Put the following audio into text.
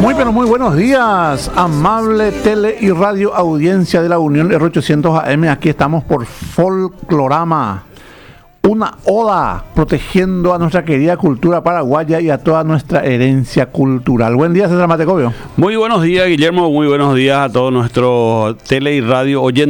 Muy pero muy buenos días, amable tele y radio audiencia de la Unión R800 AM. Aquí estamos por Folklorama, una oda protegiendo a nuestra querida cultura paraguaya y a toda nuestra herencia cultural. Buen día, César Matecovio. Muy buenos días, Guillermo. Muy buenos días a todos nuestros tele y radio oyentes.